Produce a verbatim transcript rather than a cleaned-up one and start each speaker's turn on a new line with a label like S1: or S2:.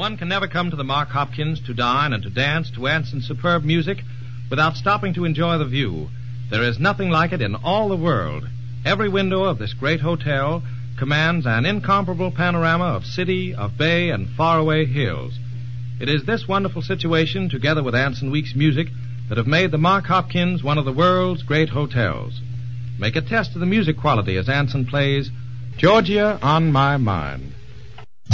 S1: One can never come to the Mark Hopkins to dine and to dance to Anson's superb music without stopping to enjoy the view. There is nothing like it in all the world. Every window of this great hotel commands an incomparable panorama of city, of bay, and faraway hills. It is this wonderful situation, together with Anson Week's music, that have made the Mark Hopkins one of the world's great hotels. Make a test of the music quality as Anson plays Georgia on My Mind.